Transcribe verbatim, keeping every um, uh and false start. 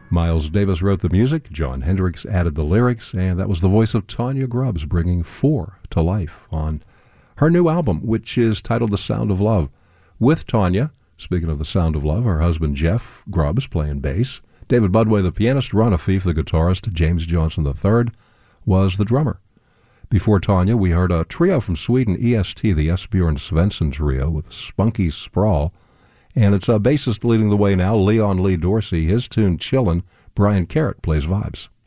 Miles Davis wrote the music, Jon Hendricks added the lyrics, and that was the voice of Tanya Grubbs bringing Four to life on her new album, which is titled The Sound of Love. With Tanya, speaking of The Sound of Love, her husband Jeff Grubbs playing bass, David Budway the pianist, Ron Afif the guitarist, James Johnson the third was the drummer. Before Tanya, we heard a trio from Sweden, E S T, the Esbjörn Svensson trio with Spunky Sprawl, and it's a bassist leading the way now, Leon Lee Dorsey. His tune Chillin', Brian Carrott plays vibes.